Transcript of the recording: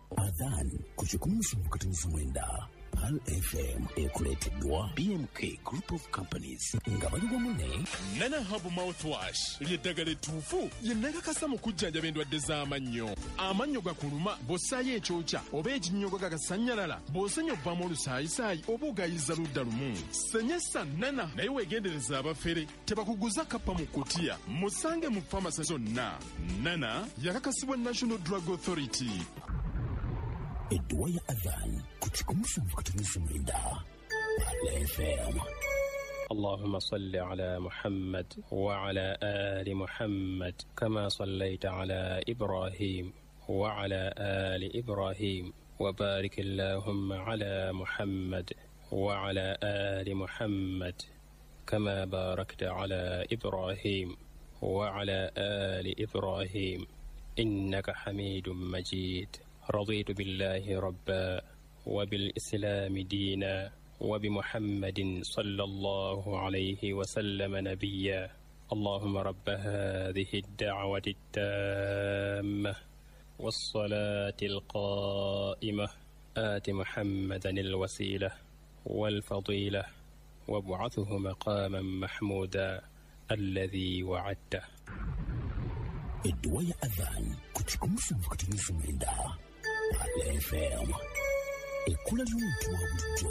Adhan kuchikumisha mkatanizi mwenda Pal FM ekuleteddwa BMK Group of Companies nga bali bamune Nana Hub Mouthwash lyeddagala ettuufu lye nakakasa mu kujjanjaba endwadde z'amannyo. Amannyo gakuluma bw'ossaayo ekyokya oba ekinnyogo gagasanyalala bw'osenya ovaamu olusaayisaayi oba ogayiza ludda lumu. Senyesa Nana naye weegendereza abafere tebakuguza kappa mu kkutiya musange mu famasi zonna. Nana yakakasibwa National Drug Authority. Edduwa ya Adhan kuchikumisha mkatanizi mwenda Pal FM. اللهم صل على محمد وعلى آل محمد كما صليت على إبراهيم وعلى آل إبراهيم وبارك اللهم على محمد وعلى آل محمد كما باركت على إبراهيم وعلى آل إبراهيم إنك حميد مجيد. رضيت بالله ربا وبالإسلام دينا وبمحمد صلى الله عليه وسلم نبيا. اللهم رب هذه الدعوة التامة والصلاة القائمة آت محمدا الوسيلة والفضيلة وابعثه مقاما محمودا الذي وعدته. Edduwa ya Adhan kuchikumisha mkatanizi mwenda Pal FM ekula ly'omuntu wa bulijjo.